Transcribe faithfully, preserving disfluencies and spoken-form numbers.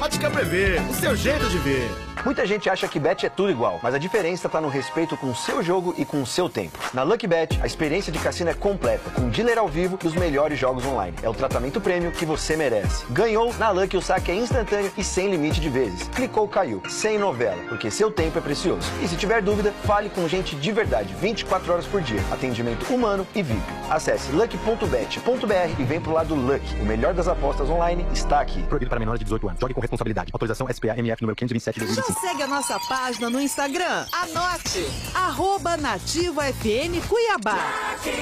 Ótica Prevê, o seu jeito de ver. Muita gente acha que bet é tudo igual, mas a diferença está no respeito com o seu jogo e com o seu tempo. Na Lucky Bet, a experiência de cassino é completa, com dealer ao vivo e os melhores jogos online. É o tratamento prêmio que você merece. Ganhou? Na Lucky o saque é instantâneo e sem limite de vezes. Clicou, caiu. Sem novela, porque seu tempo é precioso. E se tiver dúvida, fale com gente de verdade, vinte e quatro horas por dia. Atendimento humano e V I P. Acesse lucky ponto bet ponto b r e vem pro lado Lucky. O melhor das apostas online está aqui. Proibido para menores de dezoito anos. Jogue com responsabilidade. Autorização S P A M F número quinhentos e vinte e sete de dois mil e vinte e cinco. Segue a nossa página no Instagram. Anote. Arroba Nativa F M Cuiabá.